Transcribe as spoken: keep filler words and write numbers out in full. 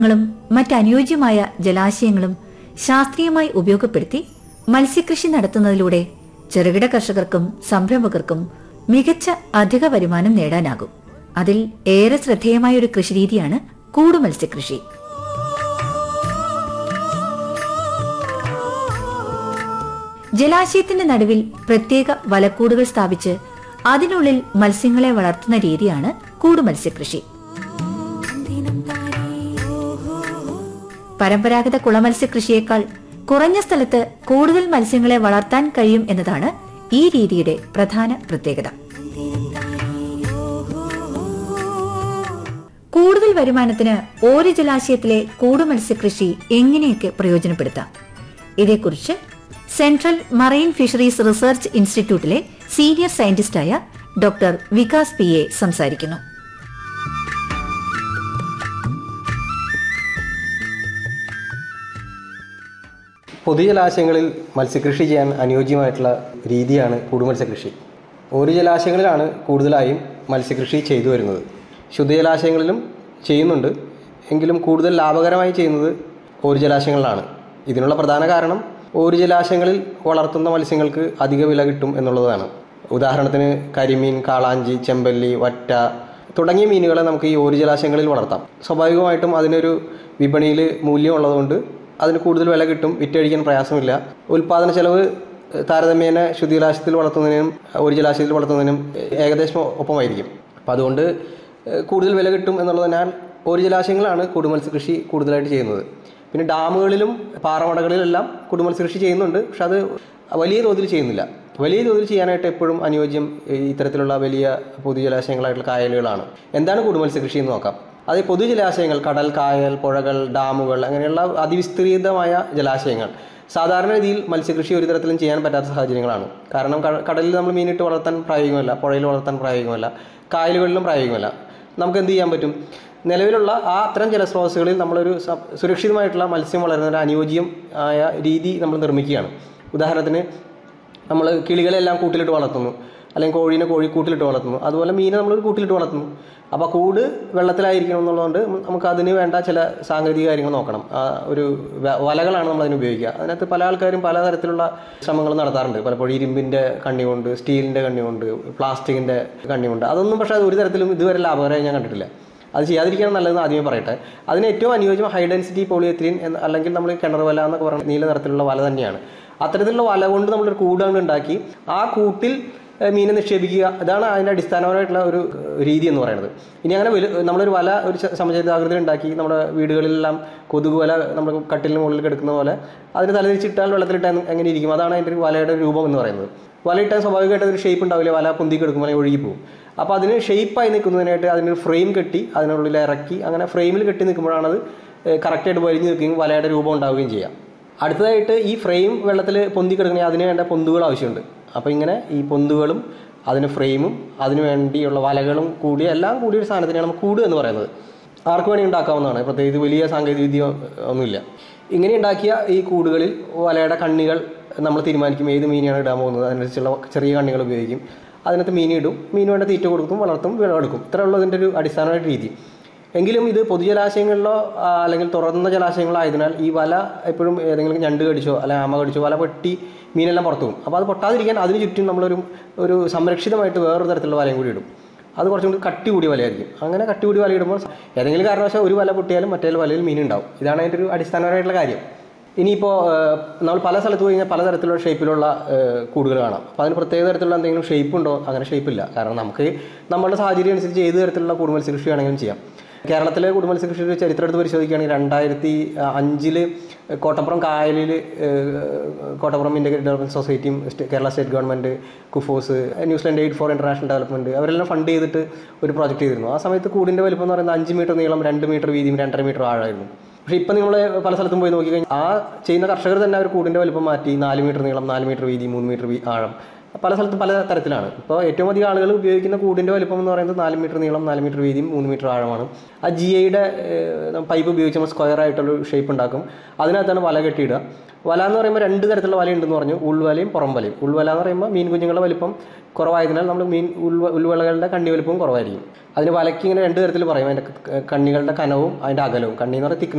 ങ്ങളും മറ്റനുയോജ്യമായ ജലാശയങ്ങളും ശാസ്ത്രീയമായി ഉപയോഗപ്പെടുത്തി മത്സ്യകൃഷി നടത്തുന്നതിലൂടെ ചെറുകിട കർഷകർക്കും സംരംഭകർക്കും മികച്ച അധിക വരുമാനം നേടാനാകും. അതിൽ ഏറെ ശ്രദ്ധേയമായ ഒരു കൃഷിരീതിയാണ് കൂടു മത്സ്യകൃഷി. ജലാശയത്തിന്റെ നടുവിൽ പ്രത്യേക വലക്കൂടുകൾ സ്ഥാപിച്ച് അതിനുള്ളിൽ മത്സ്യങ്ങളെ വളർത്തുന്ന രീതിയാണ് കൂടു മത്സ്യകൃഷി. പരമ്പരാഗത കുളമത്സ്യകൃഷിയേക്കാൾ കുറഞ്ഞ സ്ഥലത്ത് കൂടുതൽ മത്സ്യങ്ങളെ വളർത്താൻ കഴിയും എന്നതാണ് ഈ രീതിയുടെ പ്രധാന പ്രത്യേകത. കൂടുതൽ വരുമാനത്തിന് ഓരോ ജലാശയത്തിലെ കൂടു മത്സ്യകൃഷി എങ്ങനെയൊക്കെ പ്രയോജനപ്പെടുത്താം? ഇതേക്കുറിച്ച് സെൻട്രൽ മറൈൻ ഫിഷറീസ് റിസർച്ച് ഇൻസ്റ്റിറ്റ്യൂട്ടിലെ senior സയന്റിസ്റ്റായ doctor Vikas P A സംസാരിക്കുന്നു. പൊതുജലാശയങ്ങളിൽ മത്സ്യകൃഷി ചെയ്യാൻ അനുയോജ്യമായിട്ടുള്ള രീതിയാണ് കൂടു മത്സ്യകൃഷി. ഒരു ജലാശയങ്ങളിലാണ് കൂടുതലായും മത്സ്യകൃഷി ചെയ്തു വരുന്നത്. ശുദ്ധജലാശയങ്ങളിലും ചെയ്യുന്നുണ്ട്, എങ്കിലും കൂടുതൽ ലാഭകരമായി ചെയ്യുന്നത് ഒരു ജലാശയങ്ങളിലാണ്. ഇതിനുള്ള പ്രധാന കാരണം ഒരു ജലാശയങ്ങളിൽ വളർത്തുന്ന മത്സ്യങ്ങൾക്ക് അധിക വില കിട്ടും എന്നുള്ളതാണ്. ഉദാഹരണത്തിന് കരിമീൻ, കാളാഞ്ചി, ചെമ്പല്ലി, വറ്റ തുടങ്ങിയ മീനുകളെ നമുക്ക് ഈ ഒരു ജലാശയങ്ങളിൽ വളർത്താം. സ്വാഭാവികമായിട്ടും അതിനൊരു വിപണിയിൽ മൂല്യം ഉള്ളതുകൊണ്ട് അതിന് കൂടുതൽ വില കിട്ടും, വിറ്റഴിക്കാൻ പ്രയാസമില്ല. ഉൽപ്പാദന ചെലവ് താരതമ്യേന ശുദ്ധജലാശയത്തിൽ വളർത്തുന്നതിനും ഒരു ജലാശയത്തിൽ വളർത്തുന്നതിനും ഏകദേശം ഒപ്പമായിരിക്കും. അപ്പോൾ അതുകൊണ്ട് കൂടുതൽ വില കിട്ടും എന്നുള്ളതിനാൽ ഒരു ജലാശയങ്ങളാണ് കൂടു മത്സ്യകൃഷി കൂടുതലായിട്ട് ചെയ്യുന്നത്. പിന്നെ ഡാമുകളിലും പാറമടകളിലെല്ലാം കൂടു മത്സ്യകൃഷി ചെയ്യുന്നുണ്ട്, പക്ഷെ അത് വലിയ തോതിൽ ചെയ്യുന്നില്ല. വലിയ തോതിൽ ചെയ്യാനായിട്ട് എപ്പോഴും അനുയോജ്യം ഇത്തരത്തിലുള്ള വലിയ പൊതുജലാശയങ്ങളായിട്ടുള്ള കായലുകളാണ്. എന്താണ് കൂടു മത്സ്യകൃഷി എന്ന് നോക്കാം. അത് പൊതുജലാശയങ്ങൾ, കടൽ, കായൽ, പുഴകൾ, ഡാമുകൾ അങ്ങനെയുള്ള അതിവിസ്തൃതമായ ജലാശയങ്ങൾ. സാധാരണ രീതിയിൽ മത്സ്യകൃഷി ഒരു തരത്തിലും ചെയ്യാൻ പറ്റാത്ത സാഹചര്യങ്ങളാണ്. കാരണം കടലിൽ നമ്മൾ മീനിട്ട് വളർത്താൻ പ്രായോഗികമല്ല, പുഴയിൽ വളർത്താൻ പ്രായോഗികമല്ല, കായലുകളിലും പ്രായോഗികമല്ല. നമുക്ക് എന്ത് ചെയ്യാൻ പറ്റും? നിലവിലുള്ള ആ അത്തരം ജലസ്രോതസ്സുകളിൽ നമ്മളൊരു സുരക്ഷിതമായിട്ടുള്ള മത്സ്യം വളരുന്ന ഒരു അനുയോജ്യം ആയ രീതി നമ്മൾ നിർമ്മിക്കുകയാണ്. ഉദാഹരണത്തിന് നമ്മൾ കിളികളെല്ലാം കൂട്ടിലിട്ട് വളർത്തുന്നു, അല്ലെങ്കിൽ കോഴീനെ കോഴി കൂട്ടിലിട്ട് വളർത്തുന്നു. അതുപോലെ മീനെ നമ്മളൊരു കൂട്ടിലിട്ട് വളർത്തുന്നു. അപ്പോൾ കൂട് വെള്ളത്തിലായിരിക്കണം എന്നുള്ളതുകൊണ്ട് നമുക്ക് അതിന് വേണ്ട ചില സാങ്കേതിക കാര്യങ്ങൾ നോക്കണം. ഒരു വലകളാണ് നമ്മൾ അതിന് ഉപയോഗിക്കുക. അതിനകത്ത് പല ആൾക്കാരും പലതരത്തിലുള്ള ശ്രമങ്ങൾ നടത്താറുണ്ട്. പലപ്പോഴും ഇരുമ്പിൻ്റെ കണ്ണി കൊണ്ട്, സ്റ്റീലിൻ്റെ കണ്ണി കൊണ്ട്, പ്ലാസ്റ്റിക്കിൻ്റെ കണ്ണി കൊണ്ട്. അതൊന്നും പക്ഷേ അത് ഒരു തരത്തിലും ഇതുവരെ ലാഭകരമായി ഞാൻ കണ്ടിട്ടില്ല. അത് ചെയ്യാതിരിക്കണം നല്ലതെന്ന് ആദ്യമേ പറയട്ടെ. അതിന് ഏറ്റവും അനുയോജ്യം ഹൈ ഡെൻസിറ്റി പോളിയെത്തിലീൻ അല്ലെങ്കിൽ നമ്മൾ കിണർ വല എന്നൊക്കെ പറയുന്ന നീല നിറത്തിലുള്ള വല തന്നെയാണ്. അത്തരത്തിലുള്ള വല കൊണ്ട് നമ്മളൊരു കൂടാണ് ഉണ്ടാക്കി ആ കൂട്ടിൽ മീനെ നിക്ഷേപിക്കുക. അതാണ് അതിൻ്റെ അടിസ്ഥാനപരമായിട്ടുള്ള ഒരു രീതി എന്ന് പറയുന്നത്. ഇനി അങ്ങനെ വലു നമ്മളൊരു വല ഒരു സമചതുരാകൃതിയിൽ ഉണ്ടാക്കി നമ്മുടെ വീടുകളിലെല്ലാം കൊതുക് വല നമ്മൾ കട്ടിലിന് മുകളിൽ കിടക്കുന്ന പോലെ അതിന് തലതിരിച്ചിട്ടാൽ വെള്ളത്തിലിട്ടാൽ എങ്ങനെ ഇരിക്കും? അതാണ് അതിൻ്റെ ഒരു വലയുടെ രൂപം എന്ന് പറയുന്നത്. വലയിട്ടാൽ സ്വാഭാവികമായിട്ട് ഒരു ഷേപ്പ് ഉണ്ടാവില്ല, വല പൊന്തി കിടക്കുമ്പോൾ അല്ലെങ്കിൽ ഒഴുകിപ്പോവും. അപ്പോൾ അതിന് ഷേപ്പായി നിൽക്കുന്നതിനായിട്ട് അതിനൊരു ഫ്രെയിം കെട്ടി അതിനുള്ളിൽ ഇറക്കി അങ്ങനെ ഫ്രെയിമിൽ കെട്ടി നിൽക്കുമ്പോഴാണ് അത് കറക്റ്റായിട്ട് വലിഞ്ഞ് നിൽക്കുകയും വലയുടെ രൂപം ഉണ്ടാവുകയും ചെയ്യാം. അടുത്തതായിട്ട് ഈ ഫ്രെയിം വെള്ളത്തിൽ പൊന്തി കിടക്കണമെങ്കിൽ അതിന് വേണ്ട പൊന്തുകൾ ആവശ്യമുണ്ട്. അപ്പോൾ ഇങ്ങനെ ഈ പൊന്തുകളും അതിന് ഫ്രെയിമും അതിനു വേണ്ടിയുള്ള വലകളും കൂടി എല്ലാം കൂടി ഒരു സാധനത്തിനാണ് നമ്മൾ കൂട് എന്ന് പറയുന്നത്. ആർക്ക് വേണ്ടി ഉണ്ടാക്കാവുന്നതാണ്, പ്രത്യേകിച്ച് വലിയ സാങ്കേതിക വിദ്യ ഒന്നുമില്ല. ഇങ്ങനെ ഉണ്ടാക്കിയ ഈ കൂടുകളിൽ വലയുടെ കണ്ണികൾ നമ്മൾ തീരുമാനിക്കും ഏത് മീനാണ് ഇടാൻ പോകുന്നത്. അതിനനുസരിച്ചുള്ള ചെറിയ കണ്ണികൾ ഉപയോഗിക്കും. അതിനകത്ത് മീനിടും, മീൻ വേണ്ട തീറ്റ കൊടുക്കും, വളർത്തും, വിളവെടുക്കും. ഇത്ര ഉള്ളതിൻ്റെ ഒരു അടിസ്ഥാനമായിട്ട് രീതി. എങ്കിലും ഇത് പൊതുജലാശയങ്ങളിലോ അല്ലെങ്കിൽ തുറന്ന ജലാശയങ്ങളോ ആയതിനാൽ ഈ വല എപ്പോഴും ഏതെങ്കിലും ഞണ്ട് കടിച്ചോ അല്ലെങ്കിൽ ആമ കടിച്ചോ വല പൊട്ടി മീനെല്ലാം പുറത്തു പോകും. അപ്പോൾ അത് പൊട്ടാതിരിക്കാൻ അതിന് ചുറ്റും നമ്മളൊരു ഒരു സംരക്ഷിതമായിട്ട് വേറൊരു തരത്തിലുള്ള വലയും കൂടി ഇടും. അത് കുറച്ചും കൂടി കട്ടി കൂടി വലയായിരിക്കും. അങ്ങനെ കട്ടി കൂടി വല ഇടുമ്പോൾ ഏതെങ്കിലും കാരണവശാൽ ഒരു വല പൊട്ടിയാലും മറ്റേ വലയിൽ മീൻ ഉണ്ടാവും. ഇതാണ് അതിൻ്റെ ഒരു അടിസ്ഥാനപരമായിട്ടുള്ള കാര്യം. ഇനിയിപ്പോൾ നമ്മൾ പല സ്ഥലത്ത് പോയി കഴിഞ്ഞാൽ പലതരത്തിലുള്ള ഷേപ്പിലുള്ള കൂടുകൾ കാണാം. അപ്പോൾ അതിന് പ്രത്യേക തരത്തിലുള്ള എന്തെങ്കിലും ഷേപ്പ് ഉണ്ടോ? അങ്ങനെ ഷേപ്പില്ല. കാരണം നമുക്ക് നമ്മുടെ സാഹചര്യം അനുസരിച്ച് ഏത് തരത്തിലുള്ള കൂടു മത്സ്യകൃഷി വേണമെങ്കിലും ചെയ്യാം. കേരളത്തിലെ കൂടു മത്സ്യകൃഷിയുടെ ചരിത്രം എടുത്ത് പരിശോധിക്കുകയാണെങ്കിൽ രണ്ടായിരത്തി അഞ്ചില് കോട്ടപ്പുറം കായലിൽ Kottappuram integrated development സൊസൈറ്റിയും Kerala state government, KUFOS, New Zealand aid four international development അവരെല്ലാം ഫണ്ട് ചെയ്തിട്ട് ഒരു പ്രോജക്റ്റ് ചെയ്തിരുന്നു. ആ സമയത്ത് കൂടിൻ്റെ വലിപ്പം എന്ന് പറയുന്നത് അഞ്ച് മീറ്റർ നീളം, രണ്ട് മീറ്റർ വീതിയും രണ്ടര മീറ്റർ ആഴമായിരുന്നു. പക്ഷേ ഇപ്പം നിങ്ങൾ പല സ്ഥലത്തും പോയി നോക്കിക്കഴിഞ്ഞാൽ ആ ചെയ്യുന്ന കർഷകർ തന്നെ അവർ കൂടിൻ്റെ വലിപ്പം മാറ്റി നാല് മീറ്റർ നീളം, നാല് മീറ്റർ വീതി, മൂന്ന് മീറ്റർ ആഴം പല സ്ഥലത്തും പല തരത്തിലാണ്. ഇപ്പോൾ ഏറ്റവും അധികം ആളുകൾ ഉപയോഗിക്കുന്ന കൂടിൻ്റെ വലിപ്പം എന്ന് പറയുന്നത് നാല് മീറ്റർ നീളം, നാല് മീറ്റർ വീതിയും, മൂന്ന് മീറ്റർ ആഴമാണ്. ആ ജി ഐയുടെ പൈപ്പ് ഉപയോഗിച്ച് നമ്മൾ സ്ക്വയർ ആയിട്ടുള്ള ഷേപ്പ് ഉണ്ടാക്കും. അതിനകത്താണ് വല കെട്ടിയിടുക. വല എന്ന് പറയുമ്പോൾ രണ്ട് തരത്തിലുള്ള വലയുണ്ടെന്ന് പറഞ്ഞു, ഉൾവലയും പുറംവലയും. ഉൾവല എന്ന് പറയുമ്പോൾ മീൻ കുഞ്ഞുങ്ങളുടെ വലിപ്പം കുറവായതിനാൽ നമ്മൾ മീൻ ഉൾവ ഉൾവലകളുടെ കണ്ണി വലിപ്പവും കുറവായിരിക്കും. അതിന് വലയ്ക്ക് ഇങ്ങനെ രണ്ട് തരത്തിൽ പറയും, അതിൻ്റെ കണ്ണികളുടെ കനവും അതിൻ്റെ അകലവും. കണ്ണി എന്ന് പറയുന്നത്